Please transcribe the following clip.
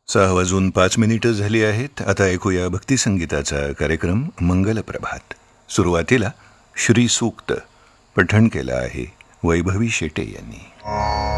6:05 झाली आहेत. आता ऐकूया भक्तिसंगीताचा कार्यक्रम मंगल प्रभात. सुरुवातीला श्री सूक्त पठण केलं आहे वैभवी शेटे यांनी.